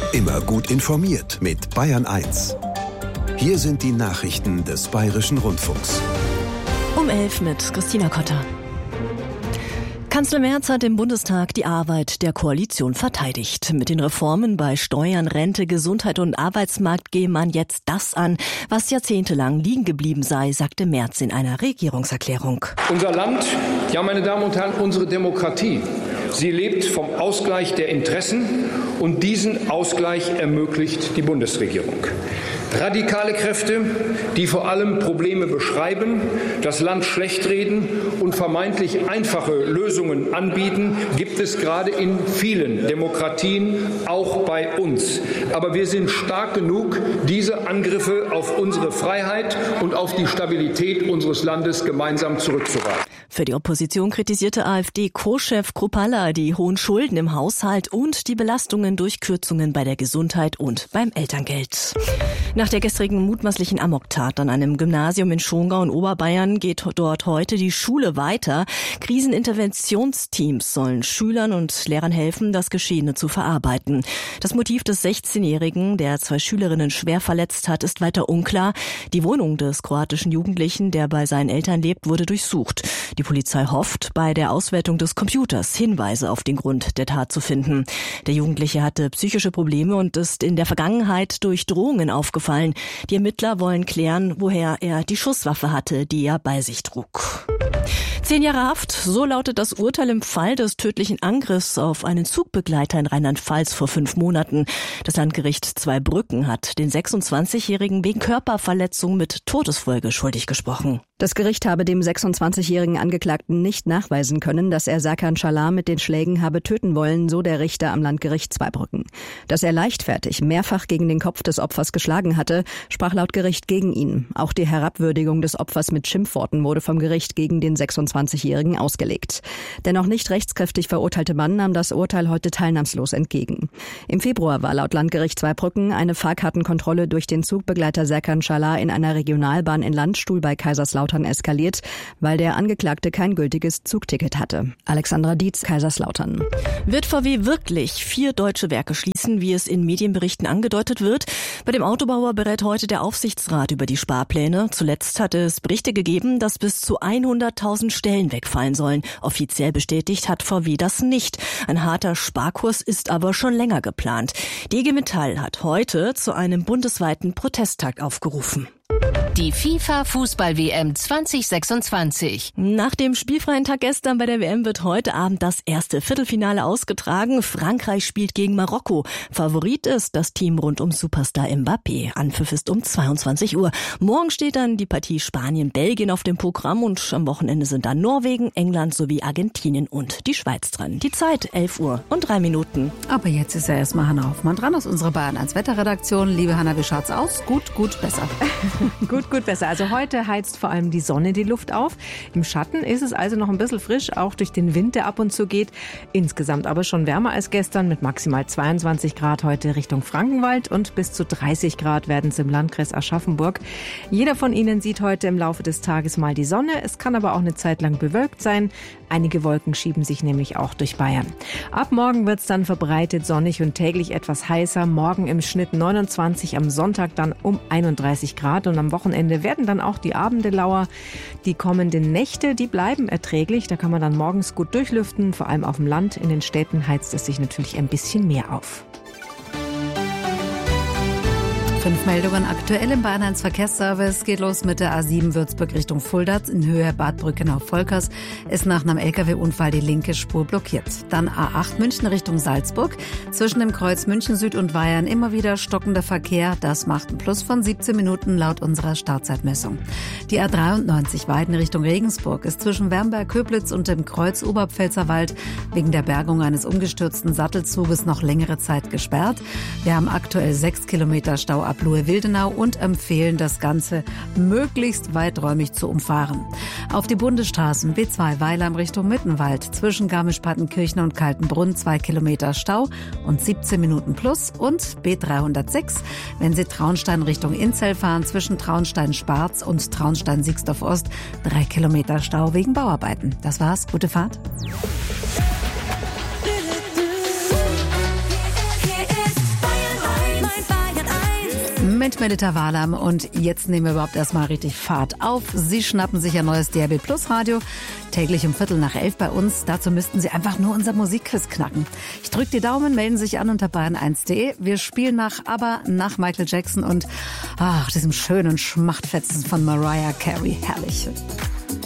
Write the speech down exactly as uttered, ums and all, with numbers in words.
Immer gut informiert mit Bayern eins. Hier sind die Nachrichten des Bayerischen Rundfunks. Um elf mit Christina Kotter. Kanzler Merz hat im Bundestag die Arbeit der Koalition verteidigt. Mit den Reformen bei Steuern, Rente, Gesundheit und Arbeitsmarkt gehe man jetzt das an, was jahrzehntelang liegen geblieben sei, sagte Merz in einer Regierungserklärung. Unser Land, ja meine Damen und Herren, unsere Demokratie, sie lebt vom Ausgleich der Interessen und diesen Ausgleich ermöglicht die Bundesregierung. Radikale Kräfte, die vor allem Probleme beschreiben, das Land schlechtreden und vermeintlich einfache Lösungen anbieten, gibt es gerade in vielen Demokratien, auch bei uns. Aber wir sind stark genug, diese Angriffe auf unsere Freiheit und auf die Stabilität unseres Landes gemeinsam zurückzuweisen. Für die Opposition kritisierte AfD-Co-Chef Kruppalla die hohen Schulden im Haushalt und die Belastungen durch Kürzungen bei der Gesundheit und beim Elterngeld. Nach der gestrigen mutmaßlichen Amoktat an einem Gymnasium in Schongau in Oberbayern geht dort heute die Schule weiter. Kriseninterventionsteams sollen Schülern und Lehrern helfen, das Geschehene zu verarbeiten. Das Motiv des sechzehnjährigen, der zwei Schülerinnen schwer verletzt hat, ist weiter unklar. Die Wohnung des kroatischen Jugendlichen, der bei seinen Eltern lebt, wurde durchsucht. Die Polizei hofft, bei der Auswertung des Computers Hinweise auf den Grund der Tat zu finden. Der Jugendliche hatte psychische Probleme und ist in der Vergangenheit durch Drohungen aufgefallen. Die Ermittler wollen klären, woher er die Schusswaffe hatte, die er bei sich trug. Zehn Jahre Haft, so lautet das Urteil im Fall des tödlichen Angriffs auf einen Zugbegleiter in Rheinland-Pfalz vor fünf Monaten. Das Landgericht Zweibrücken hat den sechsundzwanzigjährigen wegen Körperverletzung mit Todesfolge schuldig gesprochen. Das Gericht habe dem sechsundzwanzigjährigen Angeklagten nicht nachweisen können, dass er Serkan Çalar mit den Schlägen habe töten wollen, so der Richter am Landgericht Zweibrücken. Dass er leichtfertig mehrfach gegen den Kopf des Opfers geschlagen hatte, sprach laut Gericht gegen ihn. Auch die Herabwürdigung des Opfers mit Schimpfworten wurde vom Gericht gegen den sechsundzwanzigjährigen ausgelegt. Der noch nicht rechtskräftig verurteilte Mann nahm das Urteil heute teilnahmslos entgegen. Im Februar war laut Landgericht Zweibrücken eine Fahrkartenkontrolle durch den Zugbegleiter Serkan Çalar in einer Regionalbahn in Landstuhl bei Kaiserslautern eskaliert, weil der Angeklagte kein gültiges Zugticket hatte. Alexandra Dietz, Kaiserslautern. Wird V W wirklich vier deutsche Werke schließen, wie es in Medienberichten angedeutet wird? Bei dem Autobauer berät heute der Aufsichtsrat über die Sparpläne. Zuletzt hatte es Berichte gegeben, dass bis zu hunderttausend Stellen wegfallen sollen. Offiziell bestätigt hat V W das nicht. Ein harter Sparkurs ist aber schon länger geplant. Die I G Metall hat heute zu einem bundesweiten Protesttag aufgerufen. Die FIFA-Fußball-W M zwanzig sechsundzwanzig. Nach dem spielfreien Tag gestern bei der W M wird heute Abend das erste Viertelfinale ausgetragen. Frankreich spielt gegen Marokko. Favorit ist das Team rund um Superstar Mbappé. Anpfiff ist um zweiundzwanzig Uhr. Morgen steht dann die Partie Spanien-Belgien auf dem Programm und am Wochenende sind dann Norwegen, England sowie Argentinien und die Schweiz dran. Die Zeit elf Uhr und drei Minuten. Aber jetzt ist ja erstmal Hanna Hoffmann dran aus unserer Bayern eins Wetterredaktion. Liebe Hanna, wie schaut's aus? Gut, gut, besser. Gut, gut, besser. Also heute heizt vor allem die Sonne die Luft auf. Im Schatten ist es also noch ein bisschen frisch, auch durch den Wind, der ab und zu geht. Insgesamt aber schon wärmer als gestern mit maximal zweiundzwanzig Grad heute Richtung Frankenwald und bis zu dreißig Grad werden es im Landkreis Aschaffenburg. Jeder von Ihnen sieht heute im Laufe des Tages mal die Sonne. Es kann aber auch eine Zeit lang bewölkt sein. Einige Wolken schieben sich nämlich auch durch Bayern. Ab morgen wird es dann verbreitet sonnig und täglich etwas heißer. Morgen im Schnitt neunundzwanzig, am Sonntag dann um einunddreißig Grad und am Wochenende werden dann auch die Abende lauer. Die kommenden Nächte, die bleiben erträglich. Da kann man dann morgens gut durchlüften, vor allem auf dem Land. In den Städten heizt es sich natürlich ein bisschen mehr auf. Fünf Meldungen aktuell im Bayern eins Verkehrsservice. Geht los mit der A sieben Würzburg Richtung Fulda in Höhe Bad Brückenau-Volkers. Ist nach einem L K W-Unfall die linke Spur blockiert. Dann A acht München Richtung Salzburg. Zwischen dem Kreuz München Süd und Weyern immer wieder stockender Verkehr. Das macht ein Plus von siebzehn Minuten laut unserer Startzeitmessung. Die A dreiundneunzig Weiden Richtung Regensburg ist zwischen Wernberg-Köblitz und dem Kreuz Oberpfälzerwald wegen der Bergung eines umgestürzten Sattelzuges noch längere Zeit gesperrt. Wir haben aktuell sechs Kilometer Stau ab Luhe-Wildenau und empfehlen, das Ganze möglichst weiträumig zu umfahren. Auf die Bundesstraßen B zwei Weilheim Richtung Mittenwald zwischen Garmisch-Partenkirchen und Kaltenbrunn zwei Kilometer Stau und siebzehn Minuten plus und B dreihundertsechs, wenn Sie Traunstein Richtung Inzell fahren zwischen Traunstein-Sparz und Traunstein-Siegsdorf-Ost drei Kilometer Stau wegen Bauarbeiten. Das war's. Gute Fahrt. Hier ist Bayern Moin, Melita Wahlam. Und jetzt nehmen wir überhaupt erstmal richtig Fahrt auf. Sie schnappen sich ein neues D R B Plus Radio. Täglich um Viertel nach elf bei uns. Dazu müssten Sie einfach nur unser Musikquiz knacken. Ich drücke die Daumen, melden sich an unter bayern eins punkt de. Wir spielen nach ABBA, nach Michael Jackson und ach, diesem schönen Schmachtfetzen von Mariah Carey. Herrlich.